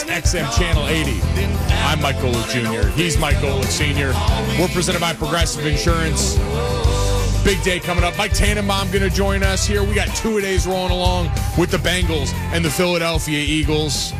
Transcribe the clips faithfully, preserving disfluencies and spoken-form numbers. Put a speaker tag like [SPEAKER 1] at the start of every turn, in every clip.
[SPEAKER 1] X M Channel eighty. I'm Mike Golick Junior He's Mike Golick Senior We're presented by Progressive Insurance. Big day coming up. Mike Tannenbaum going to join us here. We got two-a-days rolling along with the Bengals and the Philadelphia Eagles.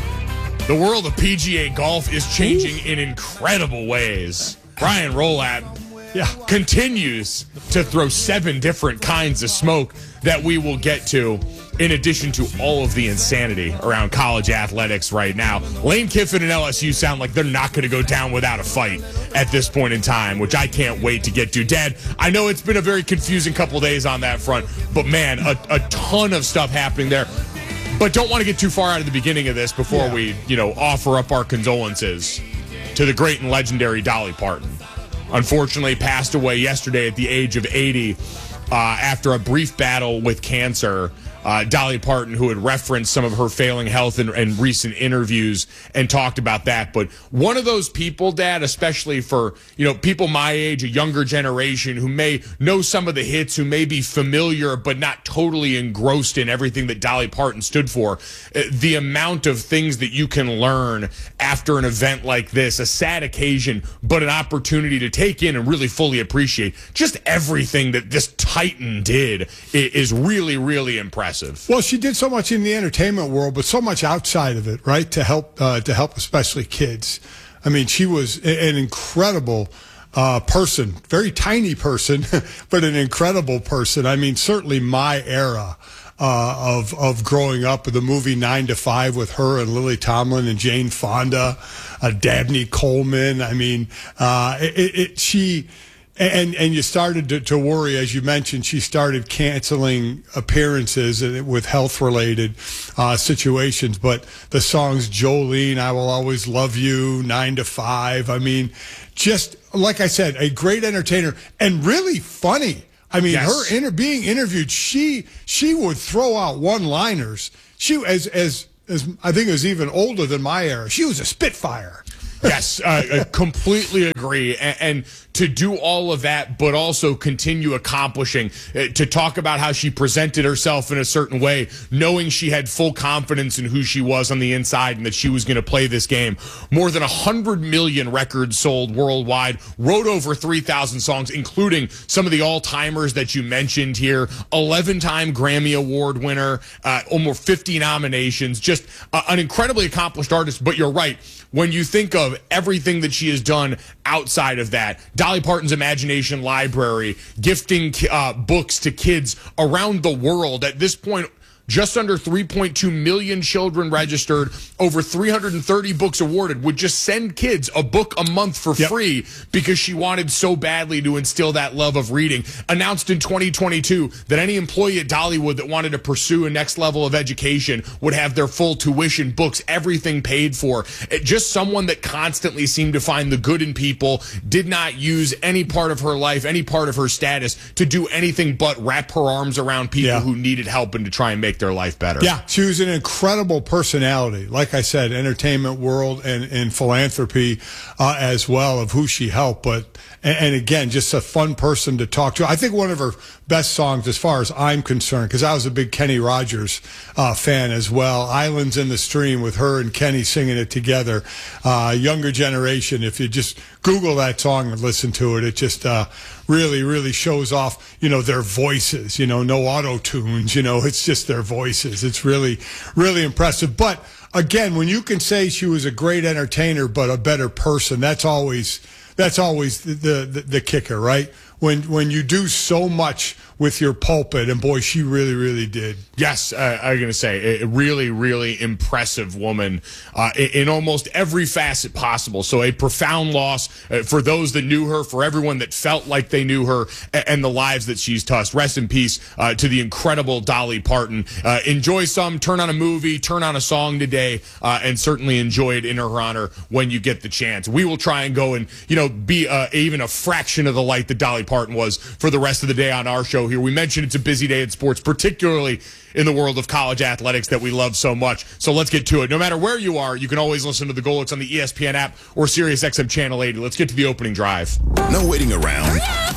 [SPEAKER 1] The world of P G A golf is changing in incredible ways. Brian Rolapp yeah. continues to throw seven different kinds of smoke that we will get to, in addition to all of the insanity around college athletics right now. Lane Kiffin and L S U sound like they're not going to go down without a fight at this point in time, which I can't wait to get to. Dad, I know it's been a very confusing couple days on that front, but man, a, a ton of stuff happening there. But don't want to get too far out of the beginning of this before yeah. we, you know, offer up our condolences to the great and legendary Dolly Parton. Unfortunately, passed away yesterday at the age of eighty uh, after a brief battle with cancer. Uh, Dolly Parton, who had referenced some of her failing health in, in recent interviews and talked about that. But one of those people, Dad, especially for, you know, people my age, a younger generation who may know some of the hits, who may be familiar but not totally engrossed in everything that Dolly Parton stood for, uh, the amount of things that you can learn after an event like this, a sad occasion, but an opportunity to take in and really fully appreciate just everything that this Titan did is really, really impressive.
[SPEAKER 2] Well, she did so much in the entertainment world, but so much outside of it, right? To help, uh, to help especially kids. I mean, she was an incredible uh, person, very tiny person, but an incredible person. I mean, certainly my era uh, of of growing up with the movie Nine to Five with her and Lily Tomlin and Jane Fonda, uh, Dabney Coleman. I mean, uh, it, it, she. And and you started to, to worry, as you mentioned, she started canceling appearances with health-related uh, situations. But the songs Jolene, I Will Always Love You, Nine to Five, I mean, just, like I said, a great entertainer and really funny. I mean, yes. her inter- being interviewed, she she would throw out one-liners. She, as, as, as I think it was even older than my era, she was a spitfire.
[SPEAKER 1] Yes, uh, I completely agree. And, and to do all of that, but also continue accomplishing, uh, to talk about how she presented herself in a certain way, knowing she had full confidence in who she was on the inside and that she was going to play this game. More than one hundred million records sold worldwide, wrote over three thousand songs, including some of the all-timers that you mentioned here, eleven-time Grammy Award winner, uh, almost fifty nominations, just uh, an incredibly accomplished artist. But you're right. When you think of everything that she has done outside of that, Dolly Parton's Imagination Library, gifting uh, books to kids around the world. At this point, just under three point two million children registered, over three hundred thirty books awarded, would just send kids a book a month for yep. free because she wanted so badly to instill that love of reading. Announced in twenty twenty-two that any employee at Dollywood that wanted to pursue a next level of education would have their full tuition, books, everything paid for. It, just someone that constantly seemed to find the good in people, did not use any part of her life, any part of her status to do anything but wrap her arms around people yeah. who needed help and to try and make their life better.
[SPEAKER 2] Yeah, she was an incredible personality. Like I said, entertainment world and, and philanthropy uh, as well of who she helped. But and, and again, just a fun person to talk to. I think one of her best songs, as far as I'm concerned, because I was a big Kenny Rogers uh, fan as well. Islands in the Stream with her and Kenny singing it together. Uh, younger generation, if you just Google that song and listen to it, it just uh, really, really shows off, you know, their voices, you know, no auto-tunes, you know, it's just their voices. It's really, really impressive. But again, when you can say she was a great entertainer but a better person, that's always that's always the the, the kicker, right? When when you do so much with your pulpit, and boy, she really, really did.
[SPEAKER 1] Yes, uh, I'm going to say, a really, really impressive woman uh, in, in almost every facet possible. So a profound loss uh, for those that knew her, for everyone that felt like they knew her, and, and the lives that she's touched. Rest in peace uh, to the incredible Dolly Parton. Uh, enjoy some, turn on a movie, turn on a song today, uh, and certainly enjoy it in her honor when you get the chance. We will try and go and, you know, be uh, even a fraction of the light that Dolly Parton was for the rest of the day on our show here. We mentioned it's a busy day in sports, particularly in the world of college athletics that we love so much. So let's get to it. No matter where you are, you can always listen to the Golicks on the E S P N app or Sirius X M Channel eighty. Let's get to the opening drive.
[SPEAKER 3] No waiting around.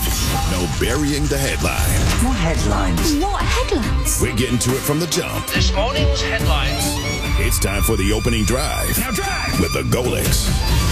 [SPEAKER 3] No burying the headline.
[SPEAKER 4] What headlines?
[SPEAKER 5] What headlines?
[SPEAKER 3] We're getting to it from the jump.
[SPEAKER 4] This morning's headlines.
[SPEAKER 3] It's time for the opening drive. Now drive with the Golics.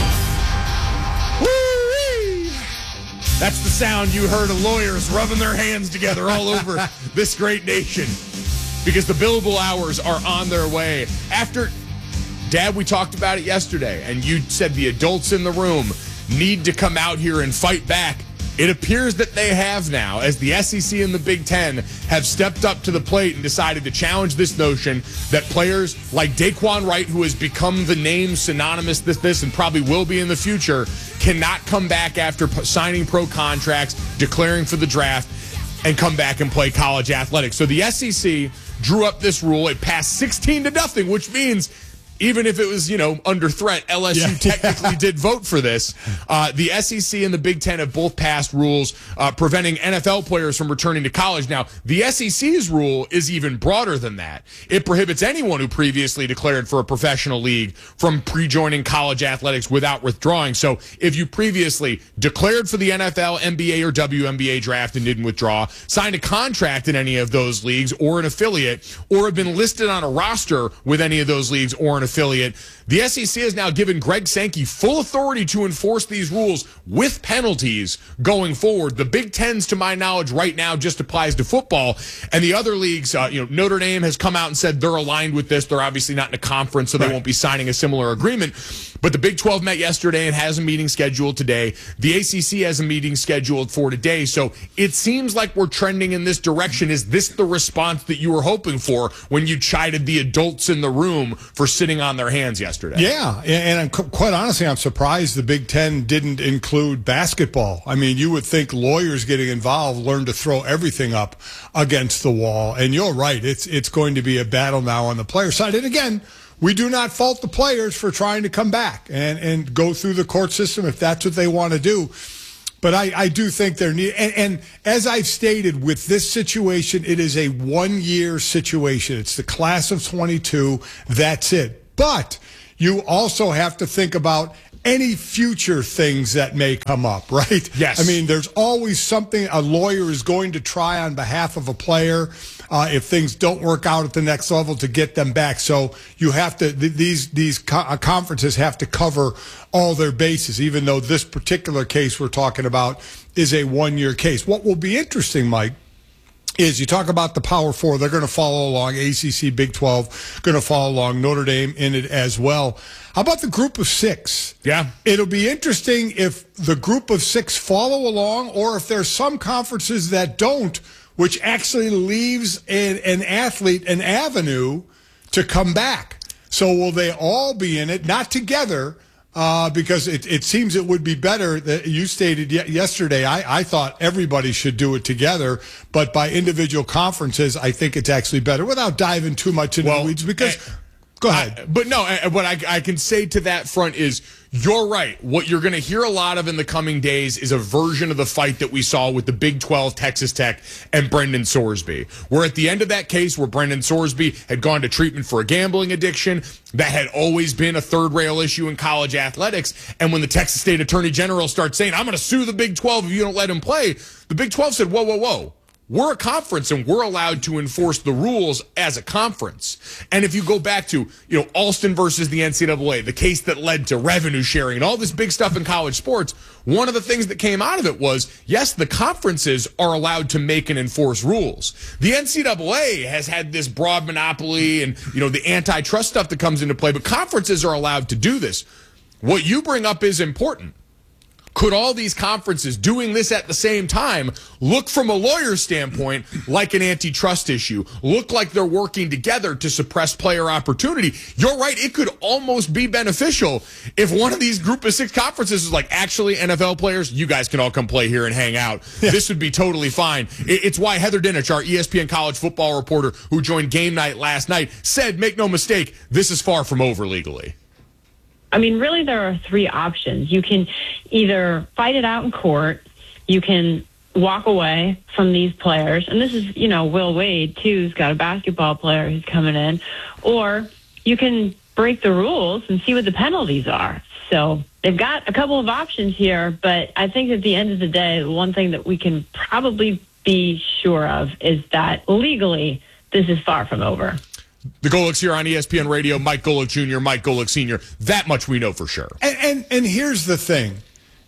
[SPEAKER 1] Woo-wee! That's the sound you heard of lawyers rubbing their hands together all over this great nation, because the billable hours are on their way. After, Dad, we talked about it yesterday, and you said the adults in the room need to come out here and fight back. It appears that they have now, as the S E C and the Big Ten have stepped up to the plate and decided to challenge this notion that players like Daquan Wright, who has become the name synonymous with this and probably will be in the future, cannot come back after signing pro contracts, declaring for the draft, and come back and play college athletics. So the S E C drew up this rule. It passed sixteen to nothing, which means even if it was, you know, under threat, L S U yeah. technically did vote for this. Uh, the S E C and the Big Ten have both passed rules uh, preventing N F L players from returning to college. Now, the S E C's rule is even broader than that. It prohibits anyone who previously declared for a professional league from pre-joining college athletics without withdrawing. So if you previously declared for the N F L, N B A, or W N B A draft and didn't withdraw, signed a contract in any of those leagues or an affiliate, or have been listed on a roster with any of those leagues or an affiliate, the S E C has now given Greg Sankey full authority to enforce these rules with penalties going forward. The Big Ten's, to my knowledge, right now just applies to football, and the other leagues, uh, you know, Notre Dame has come out and said they're aligned with this. They're obviously not in a conference, so they right. won't be signing a similar agreement. But the Big twelve met yesterday and has a meeting scheduled today. The A C C has a meeting scheduled for today. So it seems like we're trending in this direction. Is this the response that you were hoping for when you chided the adults in the room for sitting on their hands yesterday?
[SPEAKER 2] Yeah, and I'm quite honestly, I'm surprised the Big Ten didn't include basketball. I mean, you would think lawyers getting involved learn to throw everything up against the wall. And you're right, it's it's going to be a battle now on the player side. And again, we do not fault the players for trying to come back and, and go through the court system if that's what they want to do. But I, I do think there need, and, and as I've stated, with this situation, it is a one-year situation. It's the class of twenty-two. That's it. But you also have to think about any future things that may come up, right?
[SPEAKER 1] Yes.
[SPEAKER 2] I mean, there's always something a lawyer is going to try on behalf of a player uh, if things don't work out at the next level to get them back. So you have to, th- these these co- uh, conferences have to cover all their bases, even though this particular case we're talking about is a one-year case. What will be interesting, Mike, is you talk about the Power Four. They're going to follow along. A C C, Big twelve, going to follow along. Notre Dame in it as well. How about the group of six?
[SPEAKER 1] Yeah.
[SPEAKER 2] It'll be interesting if the group of six follow along or if there's some conferences that don't, which actually leaves an, an athlete an avenue to come back. So will they all be in it? Not together. Uh, because it, it seems it would be better that you stated y- yesterday. I, I thought everybody should do it together, but by individual conferences, I think it's actually better without diving too much into
[SPEAKER 1] well,
[SPEAKER 2] the weeds. Because,
[SPEAKER 1] uh,
[SPEAKER 2] go ahead.
[SPEAKER 1] I, but no, I, what I, I can say to that front is you're right. What you're going to hear a lot of in the coming days is a version of the fight that we saw with the Big twelve, Texas Tech, and Brendan Sorsby. We're at the end of that case where Brendan Sorsby had gone to treatment for a gambling addiction that had always been a third-rail issue in college athletics. And when the Texas State Attorney General starts saying, I'm going to sue the Big twelve if you don't let him play, the Big twelve said, whoa, whoa, whoa. We're a conference, and we're allowed to enforce the rules as a conference. And if you go back to, you know, Alston versus the N C double A, the case that led to revenue sharing and all this big stuff in college sports, one of the things that came out of it was, yes, the conferences are allowed to make and enforce rules. The N C double A has had this broad monopoly and, you know, the antitrust stuff that comes into play, but conferences are allowed to do this. What you bring up is important. Could all these conferences doing this at the same time look from a lawyer's standpoint like an antitrust issue, look like they're working together to suppress player opportunity? You're right. It could almost be beneficial if one of these group of six conferences is like, actually, N F L players, you guys can all come play here and hang out. Yeah. This would be totally fine. It's why Heather Dinich, our E S P N college football reporter who joined Game Night last night, said, make no mistake, this is far from over legally.
[SPEAKER 4] I mean, really, there are three options. You can either fight it out in court, you can walk away from these players, and this is, you know, Will Wade, too, who's got a basketball player who's coming in, or you can break the rules and see what the penalties are. So they've got a couple of options here, but I think at the end of the day, one thing that we can probably be sure of is that legally, this is far from over.
[SPEAKER 1] The Golics here on E S P N Radio, Mike Golic Junior, Mike Golic Senior That much we know for sure.
[SPEAKER 2] And and, and here's the thing,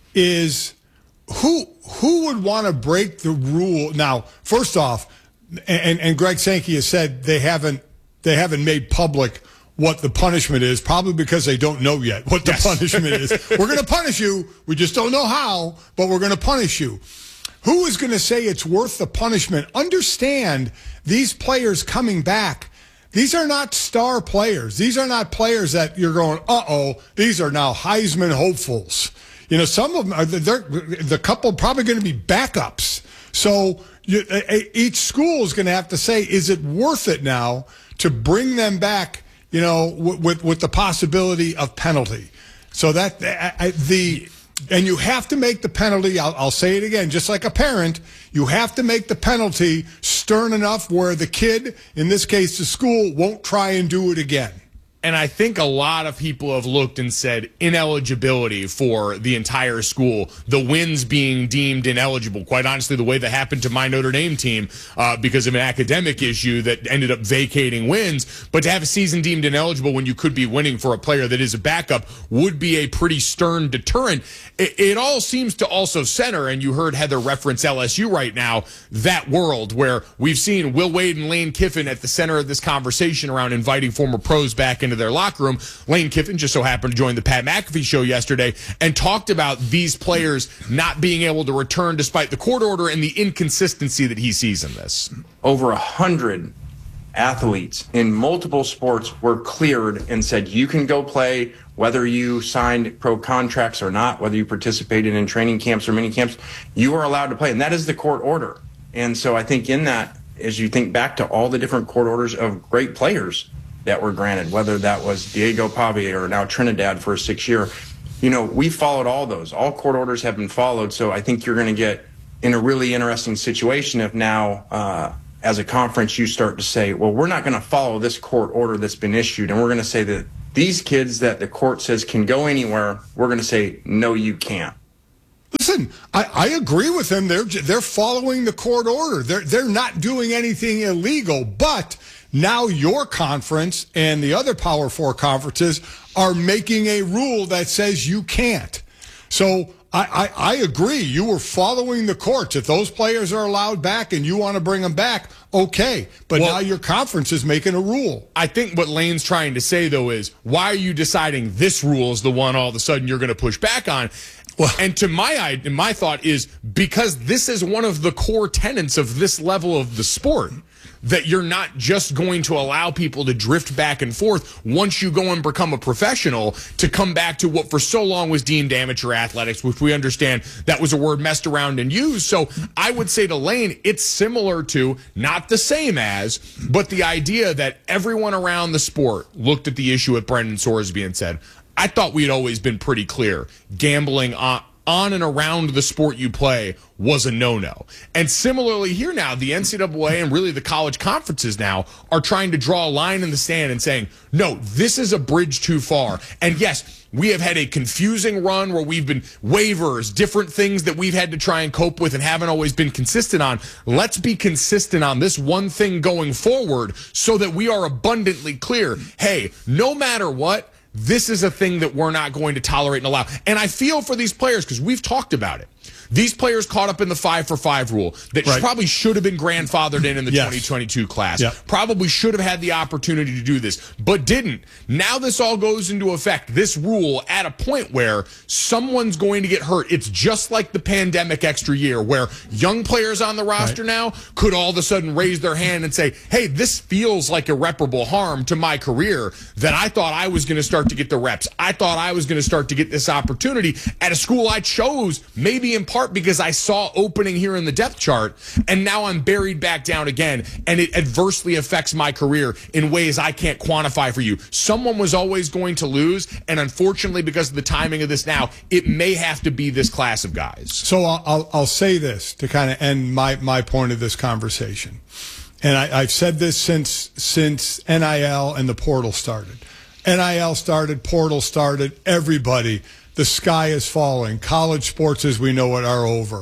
[SPEAKER 2] is who who would want to break the rule? Now, first off, and, and Greg Sankey has said they haven't they haven't made public what the punishment is, probably because they don't know yet what the yes. punishment is. We're going to punish you. We just don't know how, but we're going to punish you. Who is going to say it's worth the punishment? Understand, these players coming back, these are not star players. These are not players that you're going, uh-oh, these are now Heisman hopefuls. You know, some of them, are they're, the couple probably going to be backups. So you, each school is going to have to say, is it worth it now to bring them back, you know, with with the possibility of penalty? So that I, the and you have to make the penalty. I'll, I'll say it again, just like a parent, you have to make the penalty stern enough where the kid, in this case the school, won't try and do it again.
[SPEAKER 1] And I think a lot of people have looked and said ineligibility for the entire school, the wins being deemed ineligible. Quite honestly, the way that happened to my Notre Dame team uh, because of an academic issue that ended up vacating wins. But to have a season deemed ineligible when you could be winning for a player that is a backup would be a pretty stern deterrent. It, it all seems to also center, and you heard Heather reference L S U right now, that world where we've seen Will Wade and Lane Kiffin at the center of this conversation around inviting former pros back into their locker room. Lane Kiffin just so happened to join the Pat McAfee show yesterday and talked about these players not being able to return despite the court order and the inconsistency that he sees in this.
[SPEAKER 5] Over a hundred athletes in multiple sports were cleared and said you can go play whether you signed pro contracts or not, whether you participated in training camps or mini camps, you are allowed to play. And that is the court order. And so I think in that, as you think back to all the different court orders of great players that were granted, whether that was Diego Pavia or now Trinidad for a six year, you know, we followed all those. All court orders have been followed. So I think you're going to get in a really interesting situation if now, uh, as a conference, you start to say, well, we're not going to follow this court order that's been issued. And we're going to say that these kids that the court says can go anywhere, we're going to say, no, you can't.
[SPEAKER 2] Listen, I, I agree with them. They're they're following the court order. They're they're not doing anything illegal. But now your conference and the other Power Four conferences are making a rule that says you can't. So I, I, I agree. You were following the courts. If those players are allowed back and you want to bring them back, okay. But well, now your conference is making a rule.
[SPEAKER 1] I think what Lane's trying to say, though, is why are you deciding this rule is the one all of a sudden you're going to push back on? Well, and to my my thought is because this is one of the core tenets of this level of the sport, that you're not just going to allow people to drift back and forth once you go and become a professional to come back to what for so long was deemed amateur athletics, which we understand that was a word messed around and used. So I would say to Lane, it's similar to, not the same as, but the idea that everyone around the sport looked at the issue at Brendan Sorsby and said, I thought we'd always been pretty clear. Gambling on, on and around the sport you play was a no-no. And similarly here now, the N C double A and really the college conferences now are trying to draw a line in the sand and saying, no, this is a bridge too far. And yes, we have had a confusing run where we've been waivers, different things that we've had to try and cope with and haven't always been consistent on. Let's be consistent on this one thing going forward so that we are abundantly clear. Hey, no matter what, this is a thing that we're not going to tolerate and allow. And I feel for these players because we've talked about it. These players caught up in the five for five rule that right. probably should have been grandfathered in in the yes. twenty twenty-two class. Yep. Probably should have had the opportunity to do this, but didn't. Now this all goes into effect, this rule, at a point where someone's going to get hurt. It's just like the pandemic extra year where young players on the roster right. now could all of a sudden raise their hand and say, hey, this feels like irreparable harm to my career that I thought I was going to start to get the reps. I thought I was going to start to get this opportunity at a school I chose, maybe in part because I saw opening here in the depth chart, and now I'm buried back down again, and it adversely affects my career in ways I can't quantify for you. Someone was always going to lose, and unfortunately, because of the timing of this now, it may have to be this class of guys.
[SPEAKER 2] So I'll, I'll, I'll say this to kind of end my, my point of this conversation, and I, I've said this since since N I L and the portal started. N I L started, portal started, everybody. The sky is falling. College sports, as we know it, are over.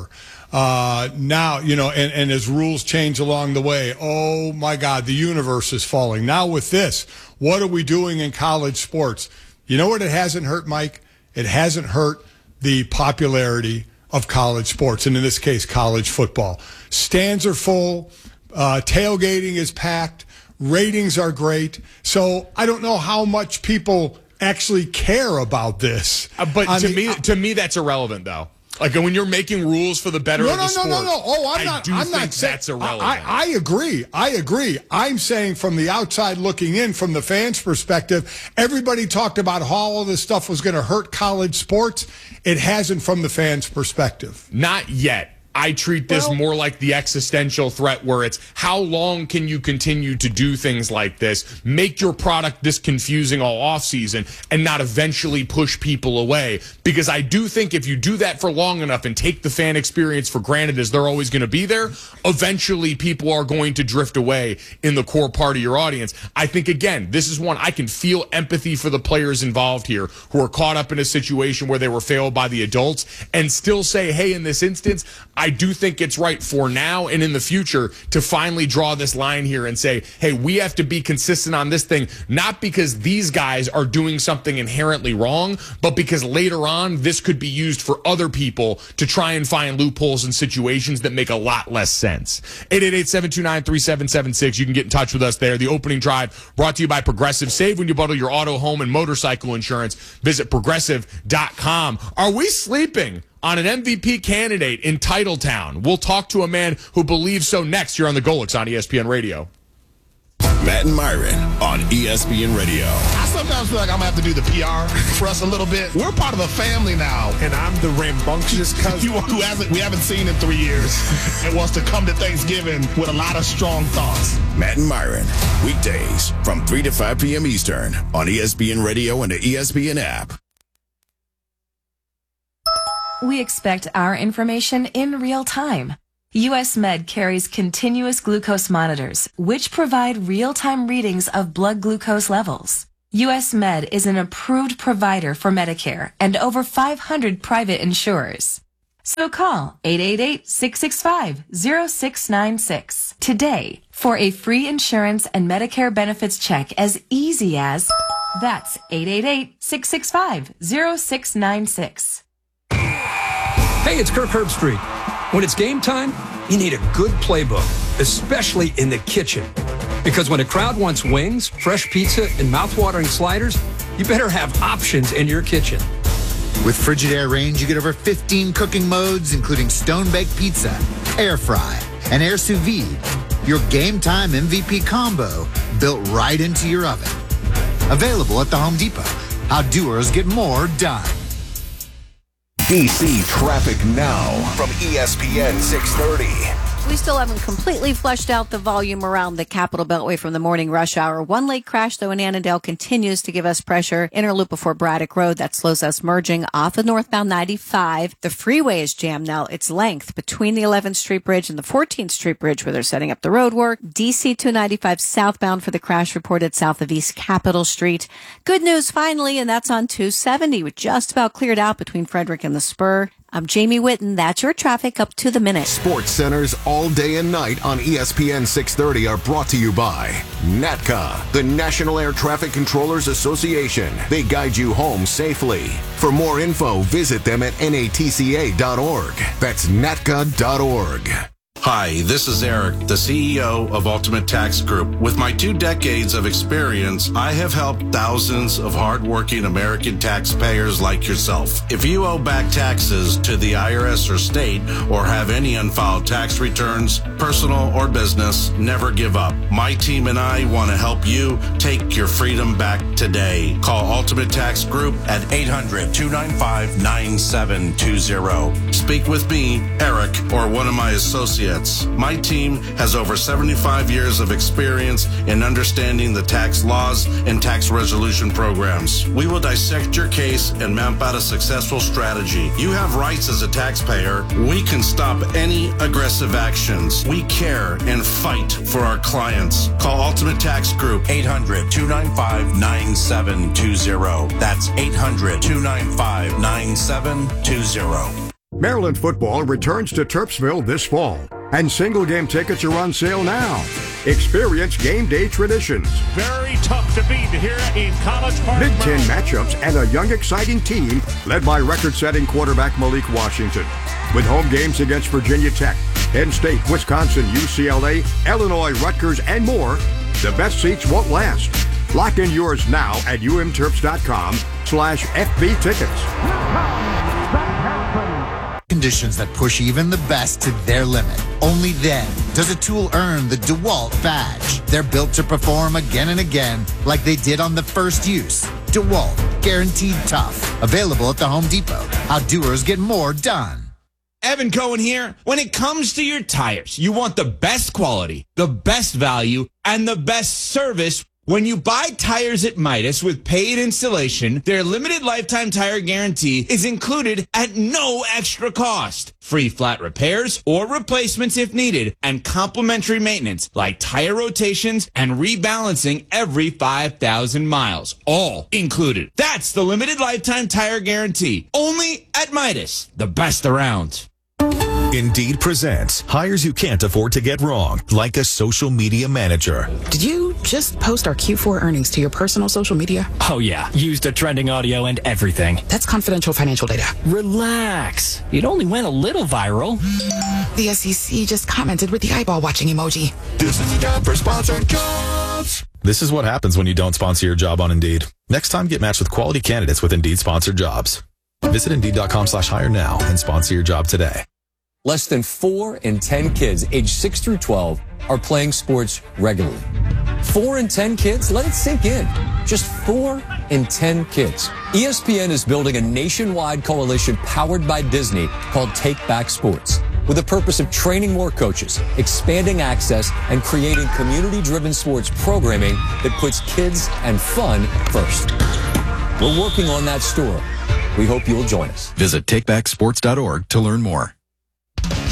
[SPEAKER 2] Uh, now, you know, and, and as rules change along the way, oh my God, the universe is falling. Now with this, what are we doing in college sports? You know what it hasn't hurt, Mike? It hasn't hurt the popularity of college sports, and in this case, college football. Stands are full, uh, tailgating is packed, ratings are great. So I don't know how much people actually care about this.
[SPEAKER 1] Uh, but to
[SPEAKER 2] the,
[SPEAKER 1] me,
[SPEAKER 2] uh,
[SPEAKER 1] to me, that's irrelevant, though. Like when you're making rules for the better
[SPEAKER 2] no,
[SPEAKER 1] of the
[SPEAKER 2] no,
[SPEAKER 1] sport.
[SPEAKER 2] No, no, no, Oh, I'm
[SPEAKER 1] I
[SPEAKER 2] not.
[SPEAKER 1] do
[SPEAKER 2] I'm
[SPEAKER 1] think
[SPEAKER 2] not saying
[SPEAKER 1] that's irrelevant.
[SPEAKER 2] I, I agree. I agree. I'm saying from the outside looking in, from the fans' perspective, everybody talked about how all this stuff was going to hurt college sports. It hasn't from the fans' perspective.
[SPEAKER 1] Not yet. I treat this
[SPEAKER 2] well,
[SPEAKER 1] more like the existential threat where it's how long can you continue to do things like this, make your product this confusing all offseason, and not eventually push people away. Because I do think if you do that for long enough and take the fan experience for granted as they're always going to be there, eventually people are going to drift away in the core part of your audience. I think, again, this is one I can feel empathy for the players involved here who are caught up in a situation where they were failed by the adults and still say, hey, in this instance, I do think it's right for now and in the future to finally draw this line here and say, hey, we have to be consistent on this thing, not because these guys are doing something inherently wrong, but because later on this could be used for other people to try and find loopholes in situations that make a lot less sense. eight eight eight, seven two nine, three seven seven six. You can get in touch with us there. The opening drive brought to you by Progressive. Save when you bundle your auto, home, and motorcycle insurance. Visit progressive dot com. Are we sleeping on an M V P candidate in Titletown? We'll talk to a man who believes so next here on the Golics on E S P N Radio.
[SPEAKER 3] Matt and Myron on E S P N Radio.
[SPEAKER 6] I sometimes feel like I'm going to have to do the P R for us a little bit. We're part of a family now.
[SPEAKER 7] And I'm the rambunctious cousin.
[SPEAKER 6] who hasn't, we haven't seen in three years and wants to come to Thanksgiving with a lot of strong thoughts.
[SPEAKER 3] Matt and Myron, weekdays from three to five p.m. Eastern on E S P N Radio and the E S P N app.
[SPEAKER 8] We expect our information in real time. U S Med carries continuous glucose monitors, which provide real-time readings of blood glucose levels. U S Med is an approved provider for Medicare and over five hundred private insurers. So call eight eight eight, six six five, zero six nine six today for a free insurance and Medicare benefits check as easy as that's eight eight eight, six six five, zero six nine six.
[SPEAKER 9] Hey, it's Kirk Herbstreit. When it's game time, you need a good playbook, especially in the kitchen. Because when a crowd wants wings, fresh pizza, and mouthwatering sliders, you better have options in your kitchen.
[SPEAKER 10] With Frigidaire Range, you get over fifteen cooking modes, including stone-baked pizza, air fry, and air sous vide. Your game time M V P combo built right into your oven. Available at the Home Depot. How doers get more done.
[SPEAKER 11] D C traffic now from E S P N six thirty.
[SPEAKER 12] We still haven't completely flushed out the volume around the Capitol Beltway from the morning rush hour. One late crash, though, in Annandale continues to give us pressure. Inner loop before Braddock Road. That slows us merging off of northbound ninety-five. The freeway is jammed now. Its length between the eleventh Street Bridge and the fourteenth Street Bridge where they're setting up the road work. D C two ninety-five southbound for the crash reported south of East Capitol Street. Good news finally, and that's on two seventy. We're just about cleared out between Frederick and the Spur. I'm Jamie Whitten. That's your traffic up to the minute.
[SPEAKER 11] Sports Centers all day and night on E S P N six thirty are brought to you by NATCA, the National Air Traffic Controllers Association. They guide you home safely. For more info, visit them at N A T C A dot org. That's N A T C A dot org.
[SPEAKER 13] Hi, this is Eric, the C E O of Ultimate Tax Group. With my two decades of experience, I have helped thousands of hardworking American taxpayers like yourself. If you owe back taxes to the I R S or state or have any unfiled tax returns, personal or business, never give up. My team and I want to help you take your freedom back today. Call Ultimate Tax Group at eight hundred, two nine five, nine seven two zero. Speak with me, Eric, or one of my associates. My team has over seventy-five years of experience in understanding the tax laws and tax resolution programs. We will dissect your case and map out a successful strategy. You have rights as a taxpayer. We can stop any aggressive actions. We care and fight for our clients. Call Ultimate Tax Group, eight hundred, two nine five, nine seven two zero. That's eight hundred, two nine five, nine seven two zero.
[SPEAKER 14] Maryland football returns to Terpsville this fall, and single-game tickets are on sale now. Experience game day traditions.
[SPEAKER 15] Very tough to beat here in College Park.
[SPEAKER 14] Big Ten matchups and a young, exciting team led by record-setting quarterback Malik Washington. With home games against Virginia Tech, Penn State, Wisconsin, U C L A, Illinois, Rutgers, and more, the best seats won't last. Lock in yours now at umterps.com slash FB tickets.
[SPEAKER 10] Conditions that push even the best to their limit. Only then does a tool earn the DeWalt badge. They're built to perform again and again like they did on the first use. DeWalt, guaranteed tough. Available at the Home Depot. How doers get more done.
[SPEAKER 16] Evan Cohen here. When it comes to your tires, you want the best quality, the best value, and the best service. When you buy tires at Midas with paid installation, their limited lifetime tire guarantee is included at no extra cost. Free flat repairs or replacements if needed, and complimentary maintenance like tire rotations and rebalancing every five thousand miles. All included. That's the limited lifetime tire guarantee. Only at Midas, the best around.
[SPEAKER 17] Indeed presents hires you can't afford to get wrong, like a social media manager.
[SPEAKER 18] Did you just post our Q four earnings to your personal social media?
[SPEAKER 19] Oh, yeah. Used a trending audio and everything.
[SPEAKER 18] That's confidential financial data.
[SPEAKER 19] Relax. It only went a little viral.
[SPEAKER 18] The S E C just commented with the eyeball watching emoji.
[SPEAKER 17] This is a job for sponsored jobs. This is what happens when you don't sponsor your job on Indeed. Next time, get matched with quality candidates with Indeed sponsored jobs. Visit Indeed.com slash hire now and sponsor your job today.
[SPEAKER 20] Less than four in ten kids aged six through twelve are playing sports regularly. Four in ten kids? Let it sink in. Just four in ten kids. E S P N is building a nationwide coalition powered by Disney called Take Back Sports, with the purpose of training more coaches, expanding access, and creating community-driven sports programming that puts kids and fun first. We're working on that story. We hope you'll join us.
[SPEAKER 17] Visit take back sports dot org to learn more.